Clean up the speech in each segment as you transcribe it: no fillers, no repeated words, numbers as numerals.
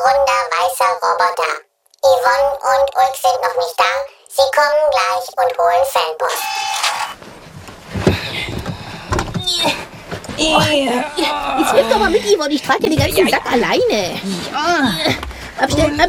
runder, weißer Roboter. Yvonne und Ulk sind noch nicht da. Sie kommen gleich und holen Fanpost. Jetzt hilf doch mal mit, Yvonne. Ich trage ja den ganzen Sack alleine. Abstellen.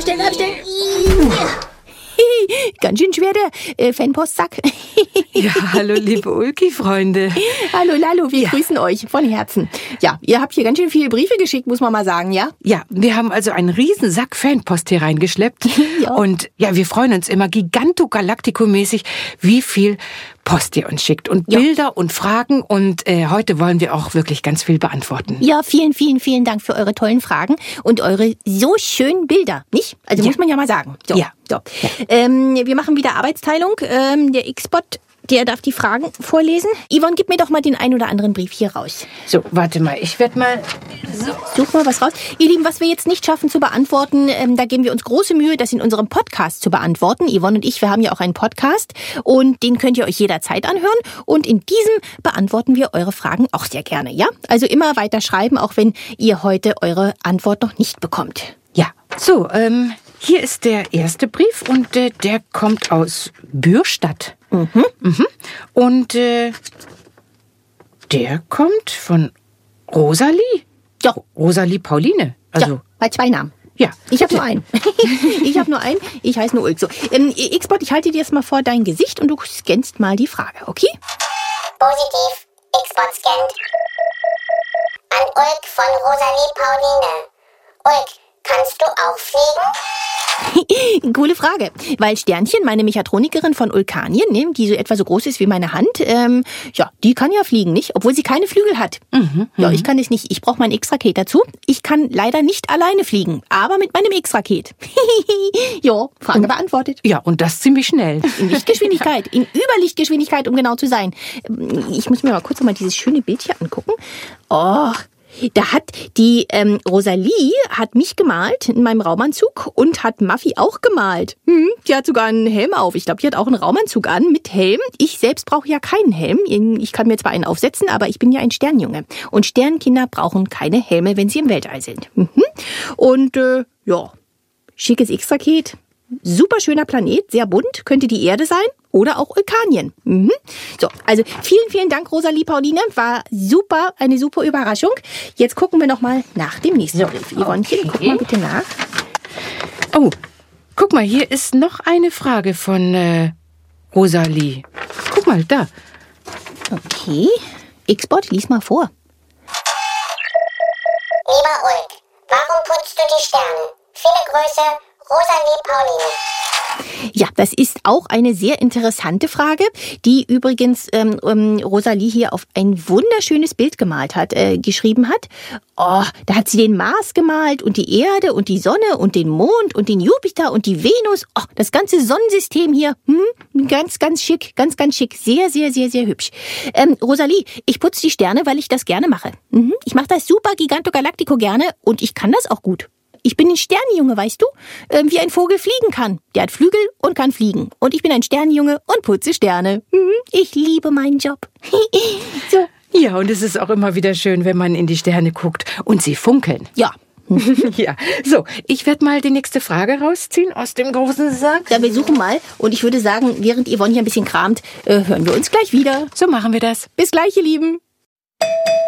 Ganz schön schwer, der Fanpostsack. Ja, hallo liebe Ulki-Freunde. Hallo Lalo, wir grüßen euch von Herzen. Ja, ihr habt hier ganz schön viele Briefe geschickt, muss man mal sagen, ja? Ja, wir haben also einen riesen Sack Fanpost hier reingeschleppt. Ja. Und ja, wir freuen uns immer giganto-galactico-mäßig, wie viel Post ihr uns schickt. Und Bilder und Fragen. Und heute wollen wir auch wirklich ganz viel beantworten. Ja, vielen, vielen, vielen Dank für eure tollen Fragen und eure so schönen Bilder, nicht? Also muss man ja mal sagen. So, Ja. So. Wir machen wieder Arbeitsteilung. Der X-Bot, der darf die Fragen vorlesen. Yvonne, gib mir doch mal den ein oder anderen Brief hier raus. So, warte mal, ich werde mal... Such mal was raus. Ihr Lieben, was wir jetzt nicht schaffen zu beantworten, da geben wir uns große Mühe, das in unserem Podcast zu beantworten. Yvonne und ich, wir haben ja auch einen Podcast und den könnt ihr euch jederzeit anhören. Und in diesem beantworten wir eure Fragen auch sehr gerne, ja? Also immer weiter schreiben, auch wenn ihr heute eure Antwort noch nicht bekommt. Ja, so, hier ist der erste Brief und der kommt aus Bürstadt. Und der kommt von Rosalie. Ja. Rosalie Pauline. Also, Ja, bei 2 Namen. ja. Ich habe nur einen. Ich heiße nur Ulk. So, X-Bot, ich halte dir jetzt mal vor dein Gesicht und du scannst mal die Frage, okay? Positiv. X-Bot scannt. An Ulk von Rosalie Pauline. Ulk, kannst du auch fliegen? Coole Frage, weil Sternchen, meine Mechatronikerin von Ulkanien, ne, die so etwa so groß ist wie meine Hand, ja, die kann ja fliegen, nicht? Obwohl sie keine Flügel hat. Ja, ich kann es nicht. Ich brauche mein X-Raket dazu. Ich kann leider nicht alleine fliegen, aber mit meinem X-Raket. Ja, Frage beantwortet. Ja, und das ziemlich schnell. In Lichtgeschwindigkeit, in Überlichtgeschwindigkeit, um genau zu sein. Ich muss mir mal kurz noch mal dieses schöne Bild hier angucken. Oh, da hat die Rosalie hat mich gemalt in meinem Raumanzug und hat Muffy auch gemalt. Die hat sogar einen Helm auf. Ich glaube, die hat auch einen Raumanzug an mit Helm. Ich selbst brauche ja keinen Helm. Ich kann mir zwar einen aufsetzen, aber ich bin ja ein Sternjunge. Und Sternkinder brauchen keine Helme, wenn sie im Weltall sind. Und ja, schickes X-Raket. Super schöner Planet, sehr bunt, könnte die Erde sein oder auch Ulkanien. So, also vielen, vielen Dank, Rosalie Pauline, war super, eine super Überraschung. Jetzt gucken wir noch mal nach dem nächsten Brief. Yvonnchen, guck mal bitte nach. Oh, guck mal, hier ist noch eine Frage von Rosalie. Guck mal, da. Okay, X-Bot, lies mal vor. Lieber Ulk, warum putzt du die Sterne? Viele Grüße, Rosalie Pauline. Ja, das ist auch eine sehr interessante Frage, die übrigens Rosalie hier auf ein wunderschönes Bild gemalt hat, geschrieben hat. Oh, da hat sie den Mars gemalt und die Erde und die Sonne und den Mond und den Jupiter und die Venus. Oh, das ganze Sonnensystem hier. Ganz, ganz schick, ganz, ganz schick. Sehr, sehr, sehr, sehr hübsch. Rosalie, ich putze die Sterne, weil ich das gerne mache. Ich mache das super Giganto Galactico gerne und ich kann das auch gut. Ich bin ein Sternenjunge, weißt du? Wie ein Vogel fliegen kann. Der hat Flügel und kann fliegen. Und ich bin ein Sternenjunge und putze Sterne. Ich liebe meinen Job. So. Ja, und es ist auch immer wieder schön, wenn man in die Sterne guckt und sie funkeln. Ja. Ja, so, ich werde mal die nächste Frage rausziehen aus dem großen Sack. Ja, wir suchen mal. Und ich würde sagen, während Yvonne hier ein bisschen kramt, hören wir uns gleich wieder. So machen wir das. Bis gleich, ihr Lieben.